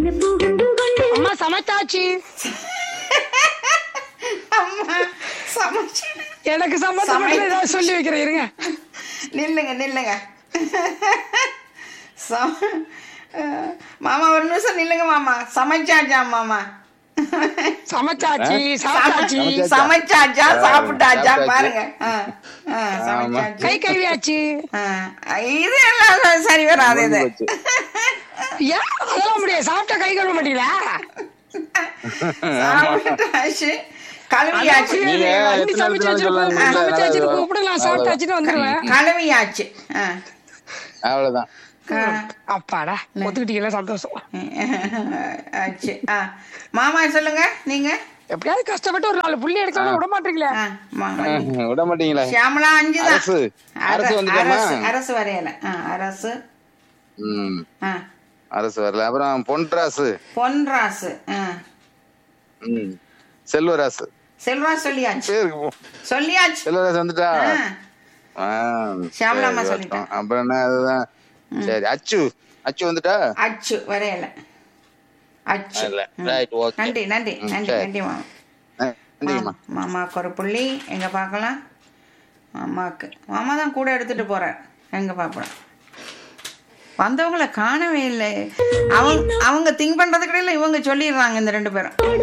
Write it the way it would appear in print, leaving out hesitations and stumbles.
அம்மா சமைச்சாச்சு. அம்மா சமைச்சு எனக்கு சமைச்சு ஏதாவது சொல்லி வைக்கிறேன் இருங்க. நில்லுங்க மாமா ஒரு நிமிஷம் நில்லுங்க மாமா. சமைச்சாச்சா மாமா? சமைச்சாச்சு சாப்பிட்டாச்சு. சமைச்சாச்சா சாப்பிட்டாச்சா பாருங்க. கை கழுவியாச்சு. இது எல்லாம் சரி வராது. இது ஏன் அதெல்லாம் முடியாது? சாப்பிட்டா கை கழுவ மாட்டீங்களா? சாப்பிட்டாச்சு கழுவியாச்சு. கூப்பிடலாம் சாப்பிட்டாச்சுன்னு வந்துருவேன். கழுவியாச்சு அவ்வளவுதான். அப்பாடா ஒத்துக்கிட்டீங்களா? சந்தோஷம். ஆச்சு. மாமா சொல்லுங்க. நீங்க எப்படியாவது கஷ்டப்பட்டு ஒரு 4 புள்ளி எடுக்கணும் விட மாட்டீங்களா? விட மாட்டீங்களா? ஷியாமலா 5 தான். அரசு வரையல. அரசு அரசு வரல. அப்புறம் பொன்ராசு செல்வராசு சொல்லியாச்சு. செல்வராசு வந்துட்டா. ஷியாமலாமா சொல்லிட்டேன். அப்புறம் என்ன? அதுதான் சரி. அச்சு வந்துட்டா. அச்சு வரையல. அச்சு. நன்றி மாமா. மாமாக்கு ஒரு புள்ளி. எங்க பார்க்கலாம். மாமா தான் கூட எடுத்துட்டு போறார். எங்க பாப்போம். வந்தவங்களை காணவே இல்லை. அவங்க திங்க் பண்றதுக்கு இடையில இவங்க சொல்லிடுறாங்க இந்த 2 பேரும்.